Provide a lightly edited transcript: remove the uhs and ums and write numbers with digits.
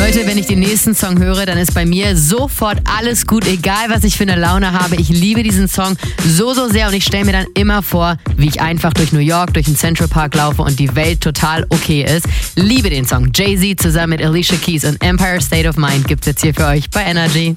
Leute, wenn ich den nächsten Song höre, dann ist bei mir sofort alles gut, egal was ich für eine Laune habe. Ich liebe diesen Song so sehr und ich stelle mir dann immer vor, wie ich einfach durch New York, durch den Central Park laufe und die Welt total okay ist. Liebe den Song. Jay-Z zusammen mit Alicia Keys und Empire State of Mind gibt's jetzt hier für euch bei Energy.